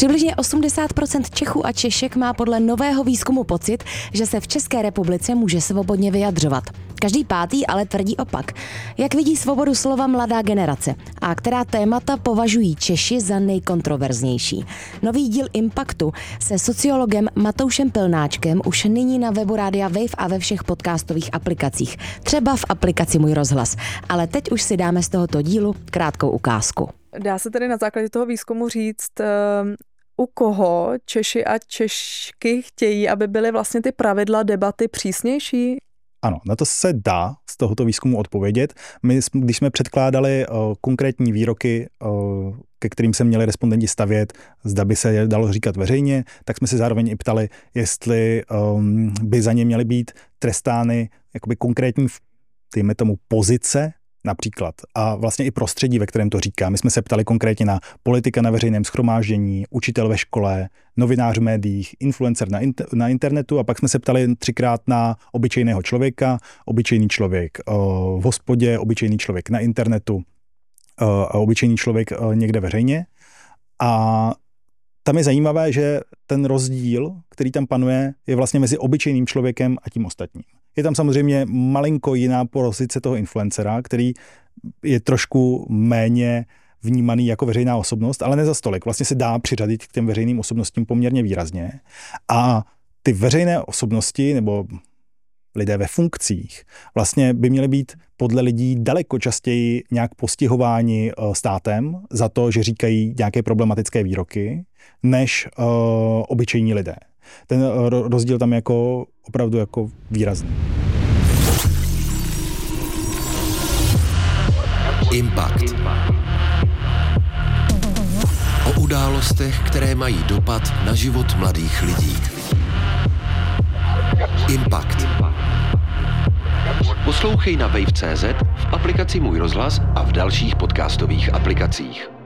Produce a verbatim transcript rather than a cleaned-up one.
Přibližně osmdesát procent Čechů a Češek má podle nového výzkumu pocit, že se v České republice může svobodně vyjadřovat. Každý pátý ale tvrdí opak. Jak vidí svobodu slova mladá generace a která témata považují Češi za nejkontroverznější? Nový díl Impaktu se sociologem Matoušem Pilnáčkem už nyní na webu Rádia Wave a ve všech podcastových aplikacích. Třeba v aplikaci Můj rozhlas. Ale teď už si dáme z tohoto dílu krátkou ukázku. Dá se tedy na základě toho výzkumu říct, u koho Češi a Češky chtějí, aby byly vlastně ty pravidla debaty přísnější? Ano, na to se dá z tohoto výzkumu odpovědět. My, když jsme předkládali uh, konkrétní výroky, uh, ke kterým se měli respondenti stavět, zda by se je dalo říkat veřejně, tak jsme se zároveň i ptali, jestli um, by za ně měly být trestány jakoby konkrétní, dejme tomu, pozice, například. A vlastně i prostředí, ve kterém to říká. My jsme se ptali konkrétně na politika na veřejném shromáždění, učitel ve škole, novinář v médiích, influencer na, inter- na internetu a pak jsme se ptali třikrát na obyčejného člověka, obyčejný člověk uh, v hospodě, obyčejný člověk na internetu uh, a obyčejný člověk uh, někde veřejně. A tam je zajímavé, že ten rozdíl, který tam panuje, je vlastně mezi obyčejným člověkem a tím ostatním. Je tam samozřejmě malinko jiná pozice toho influencera, který je trošku méně vnímaný jako veřejná osobnost, ale ne za stolik. Vlastně se dá přiřadit k těm veřejným osobnostím poměrně výrazně. A ty veřejné osobnosti nebo lidé ve funkcích vlastně by měly být podle lidí daleko častěji nějak postihováni státem za to, že říkají nějaké problematické výroky, než uh, obyčejní lidé. Ten rozdíl tam je jako opravdu jako výrazný. Impact. O událostech, které mají dopad na život mladých lidí. Impact. Poslouchej na wave tečka cé zet, v aplikaci Můj rozhlas a v dalších podcastových aplikacích.